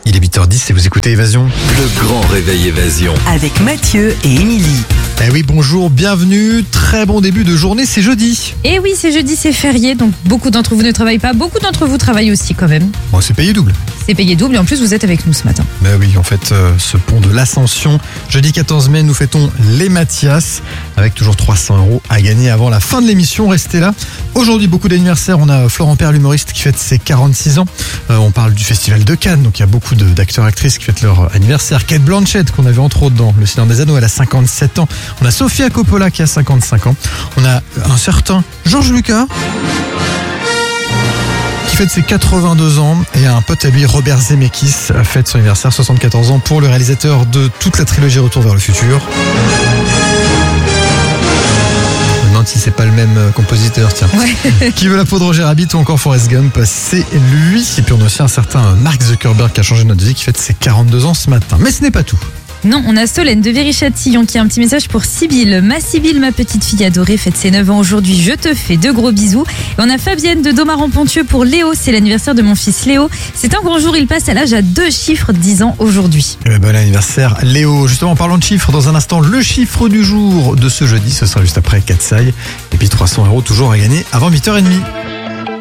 Il est 8h10 et vous écoutez Évasion. Le grand réveil Évasion. Avec Mathieu et Émilie. Eh oui, bonjour, bienvenue. Très bon début de journée, c'est jeudi. Et oui, c'est jeudi, c'est férié, donc beaucoup d'entre vous ne travaillent pas, beaucoup d'entre vous travaillent aussi quand même. Bon, c'est payé double. C'est payé double et en plus vous êtes avec nous ce matin. Ben oui, en fait, ce pont de l'Ascension. Jeudi 14 mai, nous fêtons les Mathias avec toujours 300 € à gagner avant la fin de l'émission. Restez là. Aujourd'hui, beaucoup d'anniversaires. On a Florent Père, l'humoriste, qui fête ses 46 ans. On parle du Festival de Cannes, donc il y a beaucoup d'acteurs et actrices qui fêtent leur anniversaire. Kate Blanchett, qu'on avait entre autres dans Le Seigneur des Anneaux, elle a 57 ans. On a Sofia Coppola qui a 55 ans. On a un certain Georges Lucas qui fête ses 82 ans, et un pote à lui, Robert Zemeckis, fête son anniversaire, 74 ans, pour le réalisateur de toute la trilogie Retour vers le futur. Je me demande si c'est pas le même compositeur, tiens. Ouais. Qui veut la peau de Roger Rabbit ou encore Forrest Gump, c'est lui. Et puis on a aussi un certain Mark Zuckerberg qui a changé notre vie, qui fête ses 42 ans ce matin. Mais ce n'est pas tout. Non, on a Solène de Viry-Châtillon qui a un petit message pour Sybille. Ma Sybille, ma petite fille adorée, fête ses 9 ans aujourd'hui. Je te fais de gros bisous. Et on a Fabienne de Domaran-Pontieux pour Léo. C'est l'anniversaire de mon fils Léo. C'est un grand jour, il passe à l'âge à 2 chiffres 10 ans aujourd'hui. Bon anniversaire Léo. Justement, en parlant de chiffres, dans un instant, le chiffre du jour de ce jeudi, ce sera juste après Katsai. Et puis 300 € toujours à gagner avant 8h30.